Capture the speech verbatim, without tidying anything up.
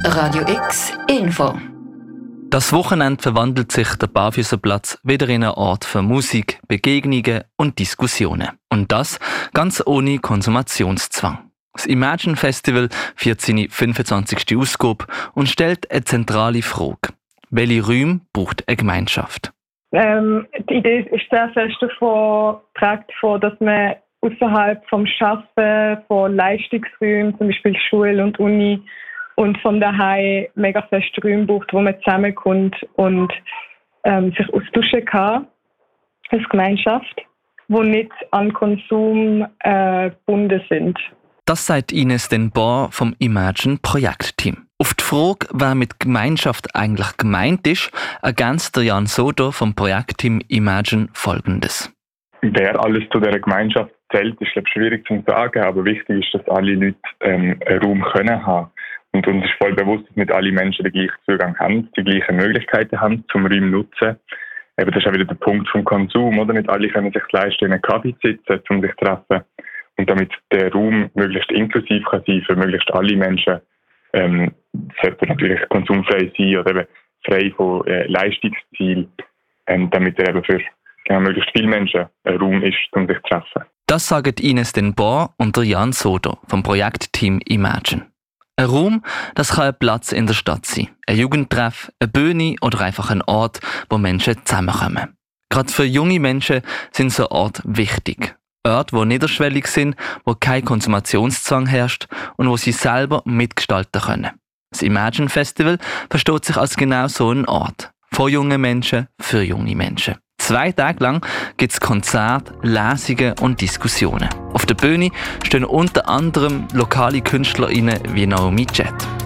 Radio X Info. Das Wochenende verwandelt sich der Barfüsserplatz wieder in einen Ort für Musik, Begegnungen und Diskussionen. Und das ganz ohne Konsumationszwang. Das Imagine Festival feiert seine fünfundzwanzigste Ausgabe und stellt eine zentrale Frage. Welche Räume braucht eine Gemeinschaft? Ähm, die Idee ist sehr fest davon geprägt, dass man außerhalb vom Arbeiten, von Leistungsräumen, zum Beispiel Schule und Uni, und von daheim mega fest Räume braucht, wo man zusammenkommt und ähm, sich austauschen kann als Gemeinschaft, die nicht an Konsum äh, gebunden sind. Das sagt Ines Den Boer vom Imagine Projektteam. Auf die Frage, wer mit Gemeinschaft eigentlich gemeint ist, ergänzt der Jan Sodo vom Projektteam Imagine Folgendes. Wer alles zu dieser Gemeinschaft zählt, ist glaube ich, schwierig zu sagen, aber wichtig ist, dass alle Leute ähm, einen Raum können haben. Und uns ist voll bewusst, dass nicht alle Menschen den gleichen Zugang haben, die gleichen Möglichkeiten haben, zum Räume zu nutzen. Eben, das ist auch wieder der Punkt vom Konsum, oder? Nicht alle können sich leisten, in einen Kaffee zu sitzen, um sich zu treffen. Und damit der Raum möglichst inklusiv kann sein für möglichst alle Menschen, ähm, sollte natürlich konsumfrei sein oder eben frei von äh, Leistungszielen, ähm, damit er eben für genau, möglichst viele Menschen ein Raum ist, um sich zu treffen. Das sagen Ines Den Boer und der Jan Sodo vom Projektteam Imagine. Ein Raum, das kann ein Platz in der Stadt sein, ein Jugendtreff, eine Bühne oder einfach ein Ort, wo Menschen zusammenkommen. Gerade für junge Menschen sind so Orte wichtig. Orte, die niederschwellig sind, wo kein Konsumationszwang herrscht und wo sie selber mitgestalten können. Das Imagine Festival versteht sich als genau so ein Ort. Von jungen Menschen für junge Menschen. Zwei Tage lang gibt es Konzerte, Lesungen und Diskussionen. Auf der Bühne stehen unter anderem lokale KünstlerInnen wie Naomi Jet.